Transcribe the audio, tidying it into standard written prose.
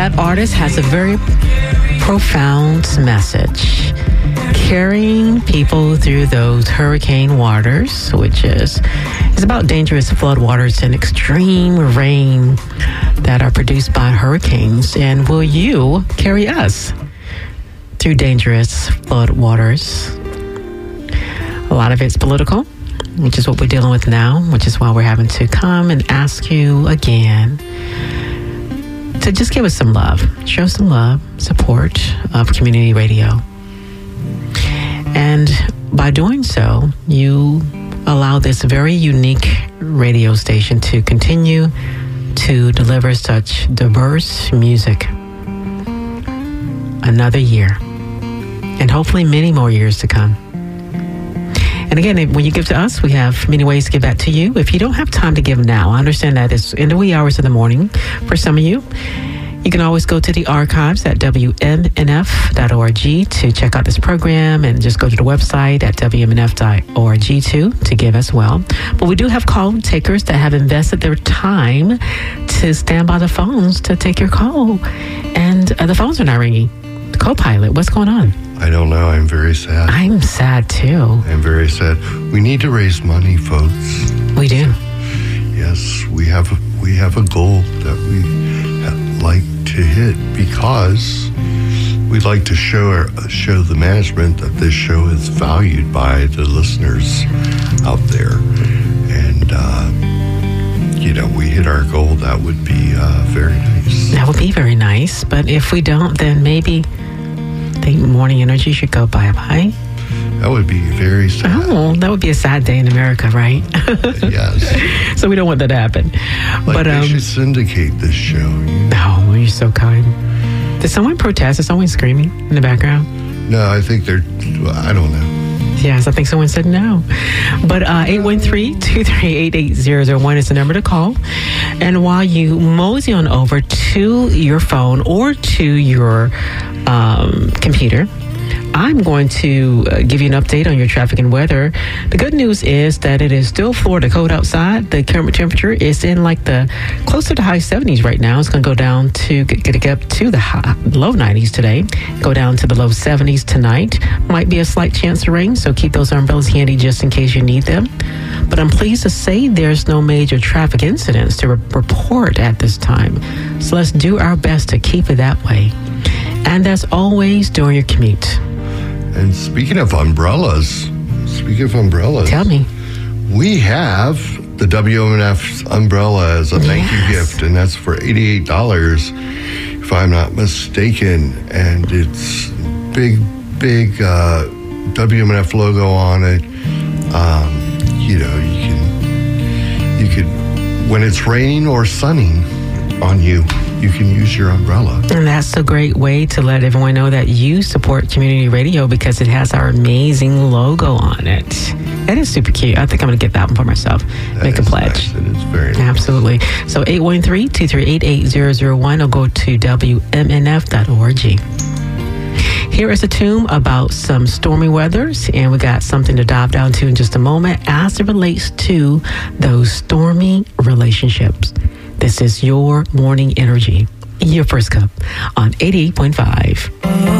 that artist has a very profound message. Carrying people through those hurricane waters, which is about dangerous flood waters and extreme rain that are produced by hurricanes. And will you carry us through dangerous flood waters? A lot of it's political, which is what we're dealing with now, which is why we're having to come and ask you again to just give us some love, show some love, support of community radio. And by doing so, you allow this very unique radio station to continue to deliver such diverse music another year, and hopefully many more years to come. And again, when you give to us, we have many ways to give back to you. If you don't have time to give now, I understand that it's in the wee hours of the morning for some of you. You can always go to the archives at WMNF.org to check out this program, and just go to the website at WMNF.org to give as well. But we do have call takers that have invested their time to stand by the phones to take your call. And the phones are not ringing. Co-pilot, what's going on? I don't know. I'm very sad. I'm sad too. I'm very sad. We need to raise money, folks. We do. Yes, we have a goal that we like to hit, because we'd like to show the management that this show is valued by the listeners out there. And, we hit our goal. That would be very nice. That would be very nice. But if we don't, then maybe I think Morning Energy should go bye-bye. That would be very sad. Oh, that would be a sad day in America, right? Yes. So we don't want that to happen. But they should syndicate this show. Oh, you're so kind. Did someone protest? Is someone screaming in the background? No, I think I don't know. Yes, I think someone said no. But 813-238-8001 is the number to call. And while you mosey on over to your phone or to your computer, I'm going to give you an update on your traffic and weather. The good news is that it is still Florida cold outside. The current temperature is in close to the high 70s right now. It's going to go down to get up to the low 90s today. Go down to the low 70s tonight. Might be a slight chance of rain, so keep those umbrellas handy just in case you need them. But I'm pleased to say there's no major traffic incidents to report at this time. So let's do our best to keep it that way. And as always, during your commute. And speaking of umbrellas, tell me. We have the WMNF umbrella as a thank you gift, and that's for $88, if I'm not mistaken. And it's big WMNF logo on it. You could, when it's raining or sunning on you, you can use your umbrella. And that's a great way to let everyone know that you support community radio, because it has our amazing logo on it. That is super cute. I think I'm going to get that one for myself. Make a pledge. Nice. It is very nice. Absolutely. So 813-238-8001 or go to WMNF.org. Here is a tune about some stormy weathers, and we got something to dive down to in just a moment as it relates to those stormy relationships. This is your Morning Energy, your first cup on 88.5.